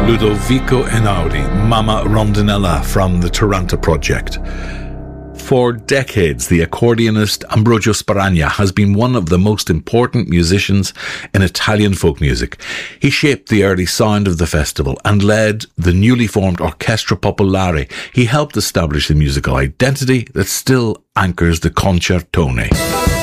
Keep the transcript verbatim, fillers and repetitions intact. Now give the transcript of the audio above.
Ludovico Einaudi, Mama Rondinella from the Taranta Project. For decades, the accordionist Ambrogio Sparagna has been one of the most important musicians in Italian folk music. He shaped the early sound of the festival and led the newly formed Orchestra Popolare. He helped establish the musical identity that still anchors the concertone.